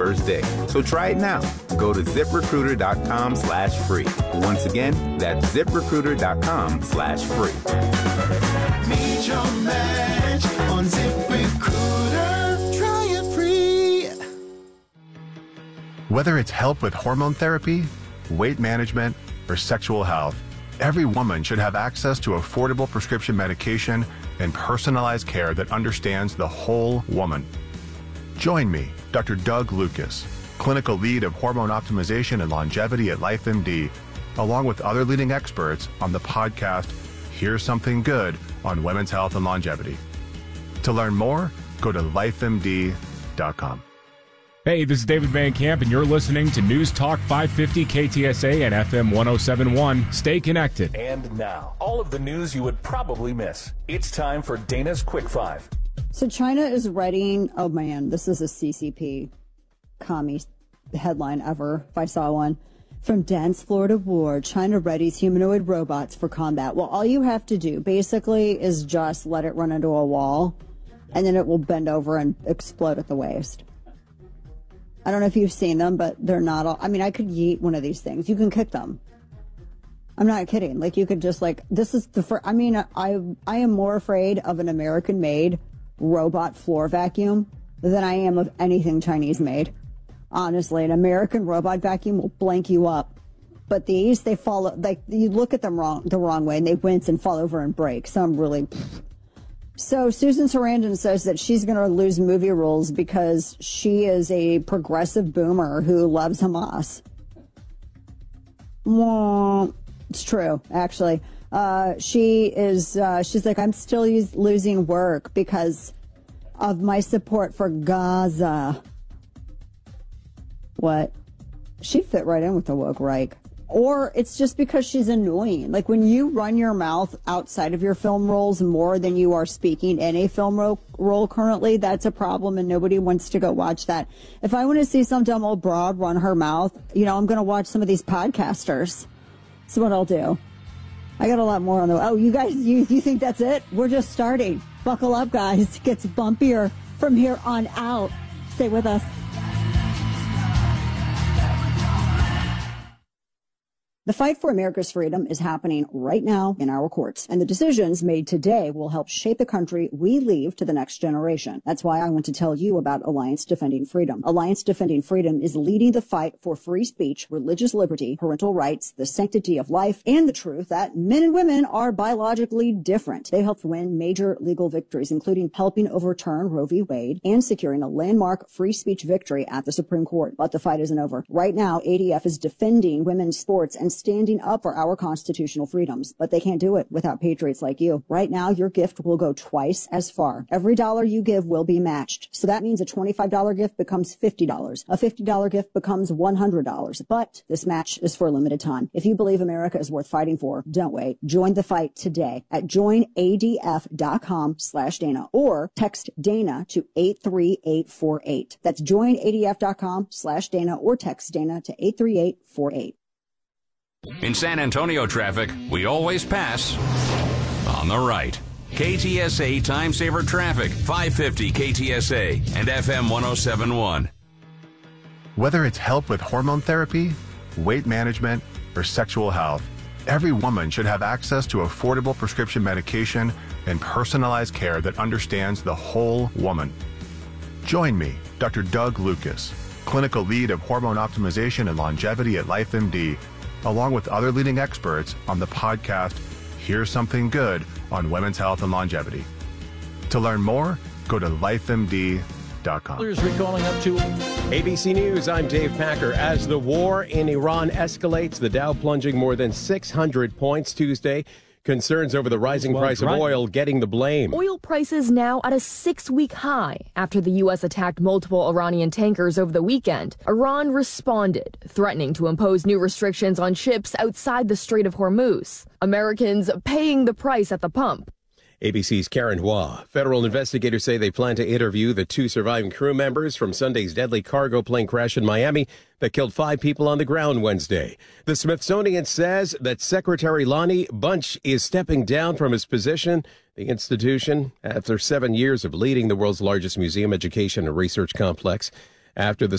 first day. So try it now. Go to ZipRecruiter.com/free. Once again, that's ZipRecruiter.com/free. Meet your match on ZipRecruiter. Try it free. Whether it's help with hormone therapy, weight management, or sexual health, every woman should have access to affordable prescription medication and personalized care that understands the whole woman. Join me, Dr. Doug Lucas, clinical lead of hormone optimization and longevity at LifeMD, along with other leading experts on the podcast, Here's Something Good on Women's Health and Longevity. To learn more, go to lifemd.com. Hey, this is David Van Camp, and you're listening to News Talk 550 KTSA and FM 1071. Stay connected. And now, all of the news you would probably miss. It's time for Dana's Quick Five. So China is readying, oh man, this is a CCP commie headline ever, if I saw one. From dense Florida war, China readies humanoid robots for combat. Well, all you have to do basically is just let it run into a wall, and then it will bend over and explode at the waist. I don't know if you've seen them, but they're not all, I mean, I could yeet one of these things. You can kick them. I'm not kidding. Like, you could just, like, this is the first, I mean, I am more afraid of an American-made robot floor vacuum than I am of anything Chinese-made. Honestly, an American robot vacuum will blank you up. But these, they fall, like, you look at them the wrong way, and they wince and fall over and break. Some really... So Susan Sarandon says that she's going to lose movie roles because she is a progressive boomer who loves Hamas. Well, it's true, actually. She's like, I'm still losing work because of my support for Gaza. What? She fit right in with the woke Reich. Or it's just because she's annoying. Like, when you run your mouth outside of your film roles more than you are speaking in a film role currently, that's a problem, and nobody wants to go watch that. If I want to see some dumb old broad run her mouth, you know, I'm going to watch some of these podcasters. That's what I'll do. I got a lot more on the... Oh, you guys, you think that's it? We're just starting. Buckle up, guys. It gets bumpier from here on out. Stay with us. The fight for America's freedom is happening right now in our courts, and the decisions made today will help shape the country we leave to the next generation. That's why I want to tell you about Alliance Defending Freedom. Alliance Defending Freedom is leading the fight for free speech, religious liberty, parental rights, the sanctity of life, and the truth that men and women are biologically different. They helped win major legal victories, including helping overturn Roe v. Wade and securing a landmark free speech victory at the Supreme Court. But the fight isn't over. Right now, ADF is defending women's sports and standing up for our constitutional freedoms, but they can't do it without patriots like you. Right now, your gift will go twice as far. Every dollar you give will be matched. So that means a $25 gift becomes $50. A $50 gift becomes $100. But this match is for a limited time. If you believe America is worth fighting for, don't wait. Join the fight today at joinadf.com/Dana or text Dana to 83848. That's joinadf.com/Dana or text Dana to 83848. In San Antonio traffic, we always pass on the right. KTSA Time Saver Traffic, 550 KTSA and FM 1071. Whether it's help with hormone therapy, weight management, or sexual health, every woman should have access to affordable prescription medication and personalized care that understands the whole woman. Join me, Dr. Doug Lucas, clinical lead of hormone optimization and longevity at LifeMD, along with other leading experts on the podcast, Here's Something Good on Women's Health and Longevity. To learn more, go to lifemd.com. Recalling up to ABC News, I'm Dave Packer. As the war in Iran escalates, the Dow plunging more than 600 points Tuesday. Concerns over the rising price of oil getting the blame. Oil prices now at a 6-week high after the U.S. attacked multiple Iranian tankers over the weekend. Iran responded, threatening to impose new restrictions on ships outside the Strait of Hormuz. Americans paying the price at the pump. ABC's Karen Hua. Federal investigators say they plan to interview the 2 surviving crew members from Sunday's deadly cargo plane crash in Miami that killed 5 people on the ground Wednesday. The Smithsonian says that Secretary Lonnie Bunch is stepping down from his position. The institution, after 7 years of leading the world's largest museum, education, and research complex. After the